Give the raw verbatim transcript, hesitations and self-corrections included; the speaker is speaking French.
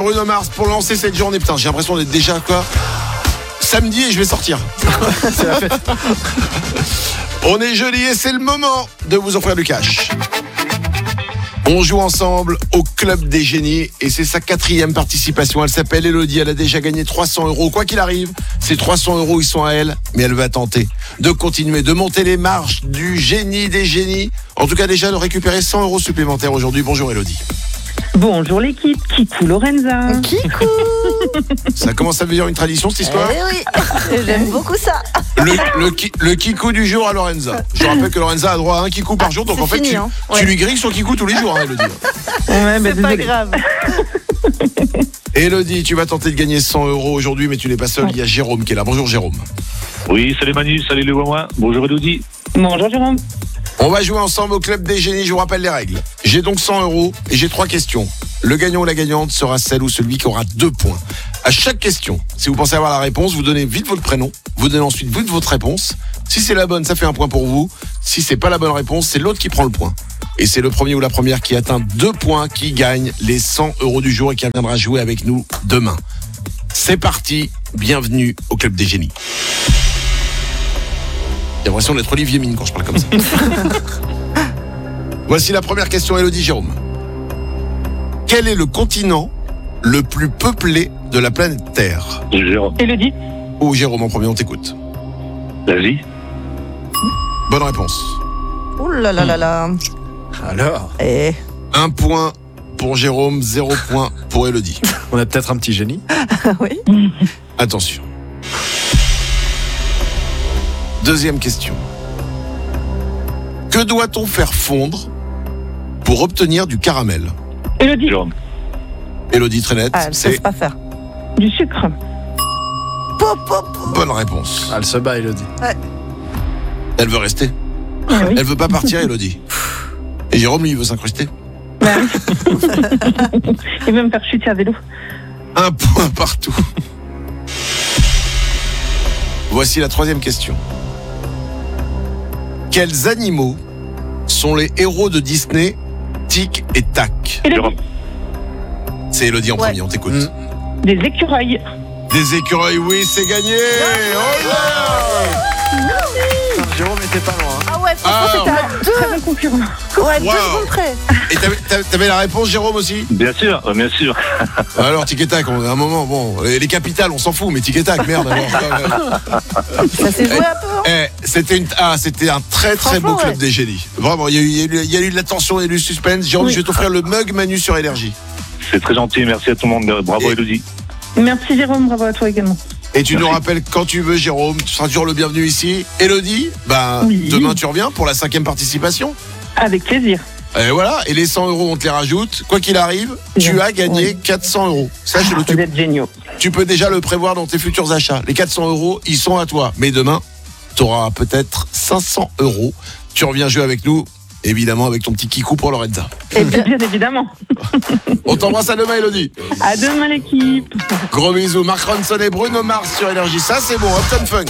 Bruno Mars pour lancer cette journée. Putain, j'ai l'impression d'être déjà quoi samedi et je vais sortir. C'est la fête. On est jeudi et c'est le moment de vous offrir du cash. On joue ensemble au Club des Génies et c'est sa quatrième participation. Elle s'appelle Elodie, elle a déjà gagné trois cents euros. Quoi qu'il arrive, ces trois cents euros, ils sont à elle, mais elle va tenter de continuer, de monter les marches du génie des génies. En tout cas, déjà de récupérer cent euros supplémentaires aujourd'hui. Bonjour Elodie. Bonjour l'équipe, Kikou Lorenza. Kikou. Ça commence à devenir une tradition cette histoire. Eh oui, j'aime beaucoup ça. Le, le, ki- le kikou du jour à Lorenza. Je rappelle que Lorenza a droit à un kikou par jour, donc c'est en fait fini, tu, hein. tu Ouais. lui grilles son kikou tous les jours, hein, Elodie. Ouais, bah, C'est pas désolé. grave. Elodie, tu vas tenter de gagner cent euros aujourd'hui, mais tu n'es pas seul, il y a Jérôme qui est là. Bonjour Jérôme. Oui, salut Manu, salut les Wawa. Bonjour Elodie. Bonjour Jérôme. On va jouer ensemble au Club des Génies, je vous rappelle les règles. J'ai donc cent euros et j'ai trois questions. Le gagnant ou la gagnante sera celle ou celui qui aura deux points. À chaque question, si vous pensez avoir la réponse, vous donnez vite votre prénom, vous donnez ensuite vite votre réponse. Si c'est la bonne, ça fait un point pour vous. Si c'est pas la bonne réponse, c'est l'autre qui prend le point. Et c'est le premier ou la première qui atteint deux points qui gagne les cent euros du jour et qui viendra jouer avec nous demain. C'est parti, bienvenue au Club des Génies. J'ai l'impression d'être Olivier Mine quand je parle comme ça. Voici la première question, Elodie, Jérôme. Quel est le continent le plus peuplé de la planète Terre? Jérôme. Elodie. Ou Jérôme en premier, on t'écoute. L'Asie. Bonne réponse. Ouh là là là là. Alors, Eh, Un point pour Jérôme, zéro point pour Elodie. on a peut-être un petit génie. oui. Attention. Deuxième question. Que doit-on faire fondre pour obtenir du caramel? Elodie. Jérôme. Elodie très nette, Ah, elle sait c'est pas faire. Du sucre. Pop, pop, pop. bonne réponse. Ah, elle se bat, Elodie. Elle veut rester. Ah oui. Elle veut pas partir, Elodie. Et Jérôme, lui, il veut s'incruster. Bah oui. Il veut me faire chuter à vélo. Un point partout. Voici la troisième question. Quels animaux sont les héros de Disney, Tic et Tac? Elodie. Jérôme. C'est Elodie en Ouais. premier, on t'écoute. Mm. Des écureuils. Des écureuils, oui, c'est gagné. Oh là. Jérôme était pas loin. Ah ouais, franchement, Ah. c'était à Très bon concurrent. deux, ouais, deux Wow. secondes près. Et t'avais, t'avais- t'avais la réponse, Jérôme, aussi? Bien sûr, euh, bien sûr. Alors, Tic et Tac, on- à un moment, bon, les les capitales, on s'en fout, mais Tic et Tac, merde. Alors, Ça s'est joué un peu. Hein. Eh, c'était une, ah, c'était un très très beau Franchement, Club ouais. des Génies. Vraiment, il y a eu, il y a eu, il y a eu de la tension et du suspense. Jérôme, Oui. je vais t'offrir le mug Manu sur Énergie. C'est très gentil, merci à tout le monde. Bravo Et- Elodie. Merci Jérôme, bravo à toi également. Et tu nous Merci. rappelles quand tu veux, Jérôme. Tu seras toujours le bienvenu ici. Elodie, ben, Oui. demain tu reviens pour la cinquième participation. Avec plaisir. Et voilà, et les cent euros, on te les rajoute. Quoi qu'il arrive, tu Bien. as gagné Oui. quatre cents euros. Sache-le, Vous tu, êtes géniaux. tu peux déjà le prévoir dans tes futurs achats. Les quatre cents euros, ils sont à toi. Mais demain, tu auras peut-être cinq cents euros. Tu reviens jouer avec nous, évidemment, avec ton petit kikou pour Lorenza. Eh bien, Bien évidemment. On t'embrasse à demain, Elodie. À demain l'équipe. Gros bisous. Mark Ronson et Bruno Mars sur Énergie. Ça, c'est bon. Upton Funk.